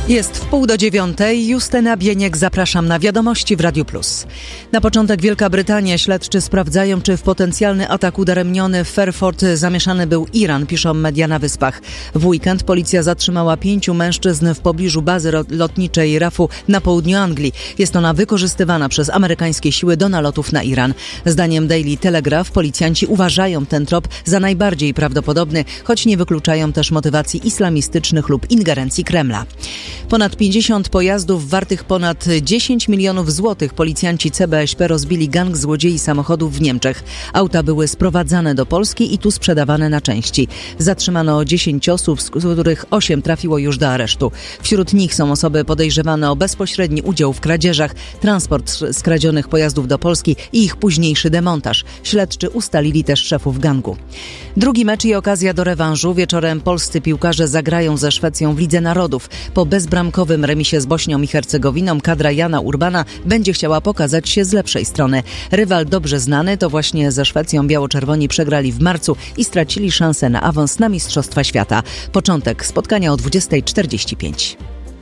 Jest 8:30. Justyna Bieniek, zapraszam na Wiadomości w Radiu Plus. Na początek Wielka Brytania. Śledczy sprawdzają, czy w potencjalny atak udaremniony w Fairford zamieszany był Iran, piszą media na Wyspach. W weekend policja zatrzymała 5 mężczyzn w pobliżu bazy lotniczej RAF-u na południu Anglii. Jest ona wykorzystywana przez amerykańskie siły do nalotów na Iran. Zdaniem Daily Telegraph policjanci uważają ten trop za najbardziej prawdopodobny, choć nie wykluczają też motywacji islamistycznych lub ingerencji Kremla. Ponad 50 pojazdów wartych ponad 10 milionów złotych policjanci CBŚP rozbili gang złodziei samochodów w Niemczech. Auta były sprowadzane do Polski i tu sprzedawane na części. Zatrzymano 10 osób, z których 8 trafiło już do aresztu. Wśród nich są osoby podejrzewane o bezpośredni udział w kradzieżach, transport skradzionych pojazdów do Polski i ich późniejszy demontaż. Śledczy ustalili też szefów gangu. Drugi mecz i okazja do rewanżu. Wieczorem polscy piłkarze zagrają ze Szwecją w Lidze Narodów. Po bezbramkowym remisie z Bośnią i Hercegowiną kadra Jana Urbana będzie chciała pokazać się z lepszej strony. Rywal dobrze znany, to właśnie ze Szwecją biało-czerwoni przegrali w marcu i stracili szansę na awans na Mistrzostwa Świata. Początek spotkania o 20:45.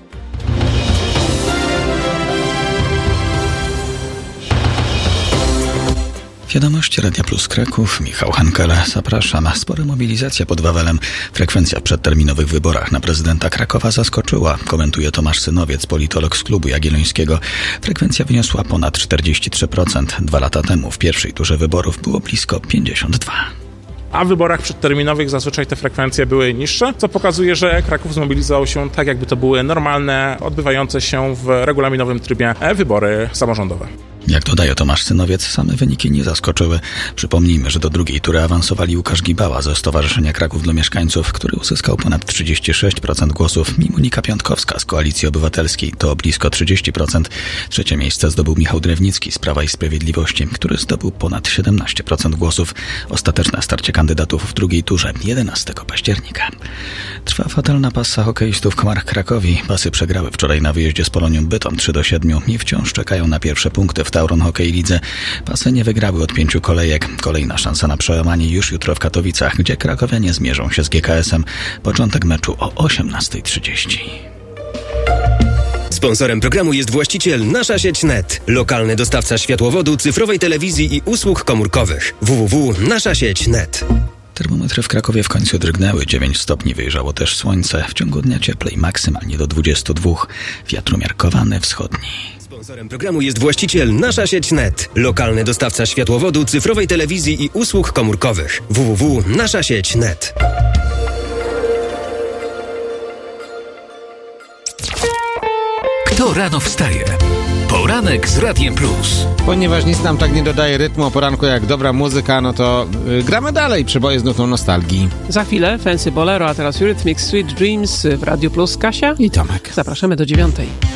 Wiadomości Radia Plus Kraków, Michał Henkele, zapraszam. Spora mobilizacja pod Wawelem. Frekwencja w przedterminowych wyborach na prezydenta Krakowa zaskoczyła, komentuje Tomasz Synowiec, politolog z Klubu Jagiellońskiego. Frekwencja wyniosła ponad 43%. 2 lata temu w pierwszej turze wyborów było blisko 52%. A w wyborach przedterminowych zazwyczaj te frekwencje były niższe, co pokazuje, że Kraków zmobilizował się tak, jakby to były normalne, odbywające się w regulaminowym trybie wybory samorządowe. Jak dodaje Tomasz Synowiec, same wyniki nie zaskoczyły. Przypomnijmy, że do drugiej tury awansowali Łukasz Gibała ze Stowarzyszenia Kraków dla Mieszkańców, który uzyskał ponad 36% głosów, i Monika Piątkowska z Koalicji Obywatelskiej to blisko 30%. Trzecie miejsce zdobył Michał Drewnicki z Prawa i Sprawiedliwości, który zdobył ponad 17% głosów. Ostateczne starcie kandydatów w drugiej turze 11 października. Trwa fatalna passa hokeistów Komar Krakowi. Pasy przegrały wczoraj na wyjeździe z Polonią Bytom 3-7 i wciąż czekają na pierwsze punkty w Tauron Hokej Lidze. Pasy nie wygrały od 5 kolejek. Kolejna szansa na przełamanie już jutro w Katowicach, gdzie krakowianie zmierzą się z GKS-em. Początek meczu o 18:30. Sponsorem programu jest właściciel Nasza Sieć Net, lokalny dostawca światłowodu, cyfrowej telewizji i usług komórkowych. www.naszasieć.net. Termometry w Krakowie w końcu drgnęły. 9 stopni, wyjrzało też słońce. W ciągu dnia cieplej, maksymalnie do 22. Wiatr umiarkowany wschodni. Sponsorem programu jest właściciel Nasza Sieć Net, lokalny dostawca światłowodu, cyfrowej telewizji i usług komórkowych. www.naszasieć.net. Kto rano wstaje? Poranek z Radiem Plus. Ponieważ nic nam tak nie dodaje rytmu o poranku jak dobra muzyka, no to gramy dalej. Przeboje z nutą nostalgii. Za chwilę Fancy Bolero, a teraz Eurythmics Sweet Dreams w Radiu Plus. Kasia i Tomek. Zapraszamy do 9:00.